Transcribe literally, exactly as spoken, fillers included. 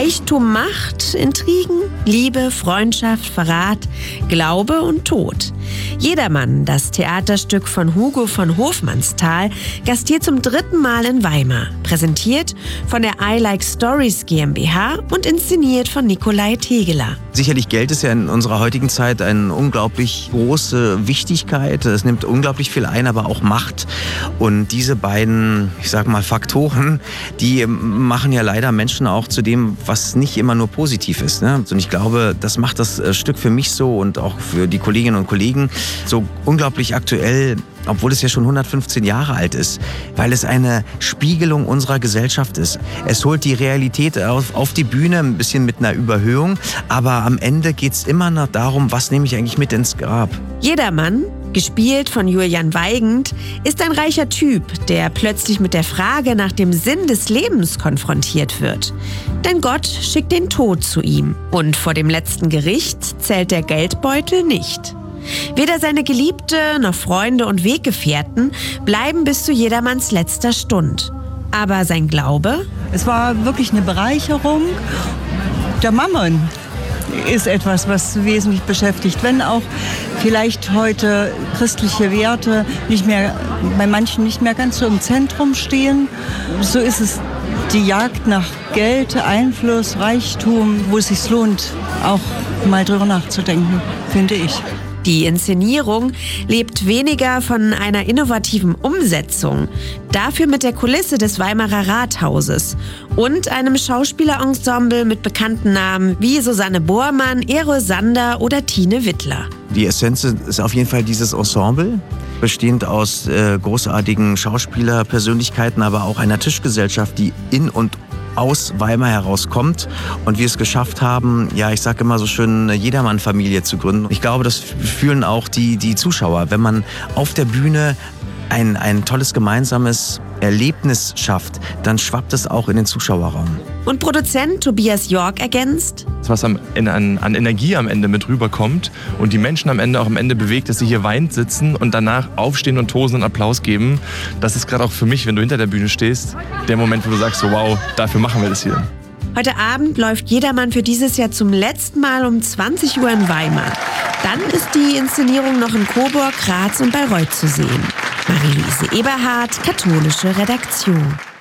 Reichtum, Macht, Intrigen, Liebe, Freundschaft, Verrat, Glaube und Tod. Jedermann, das Theaterstück von Hugo von Hofmannsthal, gastiert zum dritten Mal in Weimar. Präsentiert von der I Like Stories GmbH und inszeniert von Nikolai Tegeler. Sicherlich Geld ist ja in unserer heutigen Zeit eine unglaublich große Wichtigkeit. Es nimmt unglaublich viel ein, aber auch Macht. Und diese beiden, ich sag mal, Faktoren, die machen ja leider Menschen auch zu dem, was nicht immer nur positiv ist. Ne? Und ich glaube, das macht das Stück für mich so und auch für die Kolleginnen und Kollegen so unglaublich aktuell, obwohl es ja schon hundertfünfzehn Jahre alt ist, weil es eine Spiegelung unserer Gesellschaft ist. Es holt die Realität auf, auf die Bühne, ein bisschen mit einer Überhöhung, aber am Ende geht es immer noch darum, was nehme ich eigentlich mit ins Grab. Jedermann, gespielt von Julian Weigand, ist ein reicher Typ, der plötzlich mit der Frage nach dem Sinn des Lebens konfrontiert wird. Denn Gott schickt den Tod zu ihm und vor dem letzten Gericht zählt der Geldbeutel nicht. Weder seine Geliebte noch Freunde und Weggefährten bleiben bis zu Jedermanns letzter Stund. Aber sein Glaube? Es war wirklich eine Bereicherung. Der Mammon ist etwas, was wesentlich beschäftigt, wenn auch vielleicht heute christliche Werte nicht mehr, bei manchen nicht mehr ganz so im Zentrum stehen. So ist es die Jagd nach Geld, Einfluss, Reichtum, wo es sich lohnt, auch mal drüber nachzudenken, finde ich. Die Inszenierung lebt weniger von einer innovativen Umsetzung, dafür mit der Kulisse des Weimarer Rathauses und einem Schauspielerensemble mit bekannten Namen wie Susanne Bormann, Erol Sander oder Tine Wittler. Die Essenz ist auf jeden Fall dieses Ensemble, bestehend aus äh, großartigen Schauspielerpersönlichkeiten, aber auch einer Tischgesellschaft, die in und aus Weimar herauskommt und wir es geschafft haben, ja, ich sage immer so schön, eine Jedermann-Familie zu gründen. Ich glaube, das fühlen auch die, die Zuschauer, wenn man auf der Bühne ein, ein tolles gemeinsames Erlebnis schafft, dann schwappt es auch in den Zuschauerraum. Und Produzent Tobias York ergänzt: Was am, in, an, an Energie am Ende mit rüberkommt und die Menschen am Ende auch am Ende bewegt, dass sie hier weinend sitzen und danach aufstehen und tosen und Applaus geben. Das ist gerade auch für mich, wenn du hinter der Bühne stehst, der Moment, wo du sagst, so wow, dafür machen wir das hier. Heute Abend läuft Jedermann für dieses Jahr zum letzten Mal um zwanzig Uhr in Weimar. Dann ist die Inszenierung noch in Coburg, Graz und Bayreuth zu sehen. Marie-Louise Eberhardt, Katholische Redaktion.